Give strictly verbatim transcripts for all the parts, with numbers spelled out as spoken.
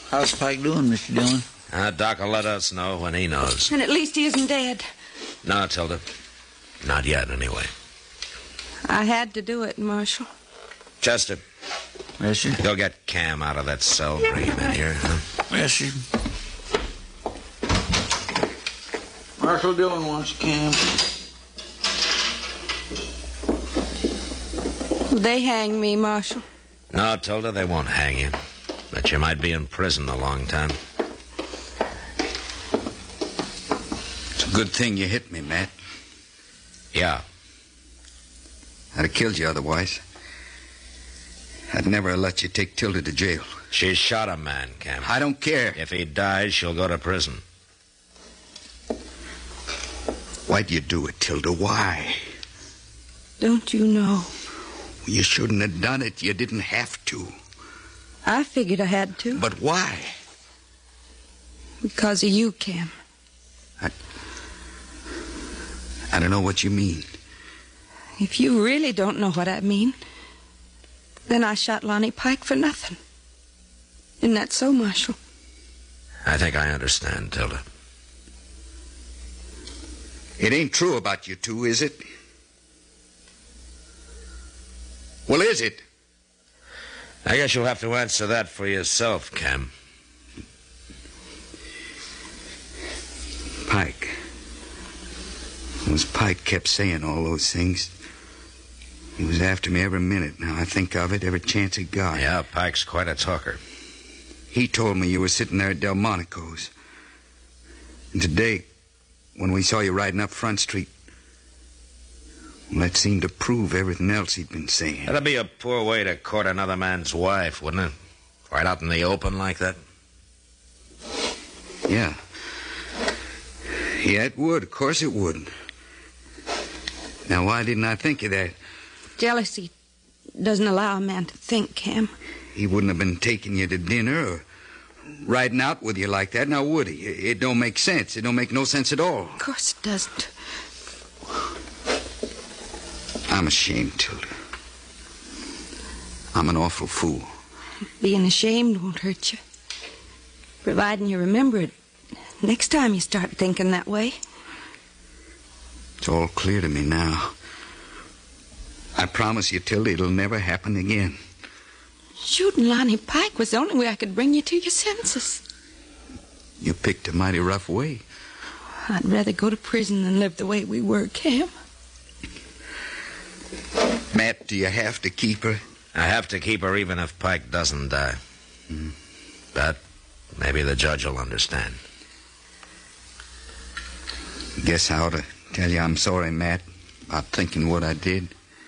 How's Pike doing, Mister Dillon? Uh, Doc will let us know when he knows. And at least he isn't dead. No, Tilda. Not yet, anyway. I had to do it, Marshal. Chester. Yes, sir. Go get Cam out of that cell. Bring him in here, huh? Yes, sir. Marshal Dillon wants Cam. Will they hang me, Marshal? No, Tilda, they won't hang you. But you might be in prison a long time. It's a good thing you hit me, Matt. Yeah. I'd have killed you otherwise. I'd never have let you take Tilda to jail. She shot a man, Cam. I don't care. If he dies, she'll go to prison. Why'd you do it, Tilda? Why? Don't you know? You shouldn't have done it. You didn't have to. I figured I had to. But why? Because of you, Cam. I... I don't know what you mean. If you really don't know what I mean, then I shot Lonnie Pike for nothing. Isn't that so, Marshal? I think I understand, Tilda. It ain't true about you two, is it? Well, is it? I guess you'll have to answer that for yourself, Cam. Pike. It was Pike kept saying all those things. He was after me every minute. Now I think of it, every chance he got. Yeah, Pike's quite a talker. He told me you were sitting there at Delmonico's. And today, when we saw you riding up Front Street, well, that seemed to prove everything else he'd been saying. That'd be a poor way to court another man's wife, wouldn't it? Right out in the open like that? Yeah. Yeah, it would. Of course it would. Now, why didn't I think of that? Jealousy doesn't allow a man to think, Cam. He wouldn't have been taking you to dinner or riding out with you like that, now would he? It don't make sense. It don't make no sense at all. Of course it doesn't. I'm ashamed, Tilda. I'm an awful fool. Being ashamed won't hurt you. Providing you remember it next time you start thinking that way. It's all clear to me now. I promise you, Tilda, it'll never happen again. Shooting Lonnie Pike was the only way I could bring you to your senses. You picked a mighty rough way. I'd rather go to prison than live the way we were, Cam. Matt, do you have to keep her? I have to keep her even if Pike doesn't die. Hmm. But maybe the judge will understand. Guess I ought to tell you I'm sorry, Matt, about thinking what I did.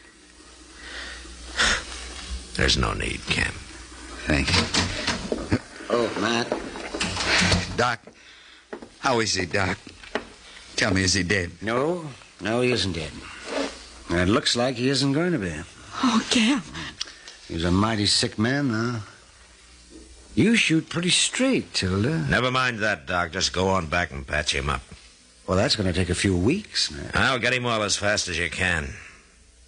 There's no need, Cam. Thanks. Oh, Matt. Doc, how is he, Doc? Tell me, is he dead? No, no, he isn't dead. And it looks like he isn't going to be. Oh, Cam. He was a mighty sick man, though. You shoot pretty straight, Tilda. Never mind that, Doc. Just go on back and patch him up. Well, that's going to take a few weeks, man. I'll get him well as fast as you can.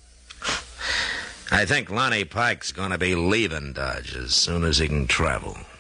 I think Lonnie Pike's going to be leaving Dodge as soon as he can travel.